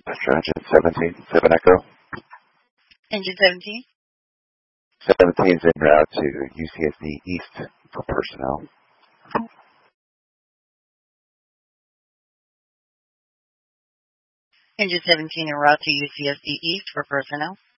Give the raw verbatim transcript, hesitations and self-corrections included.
Passenger engine seventeen, seven Echo. Engine seventeen. seventeen is en route to U C S D East for personnel. Engine seventeen en route to U C S D East for personnel.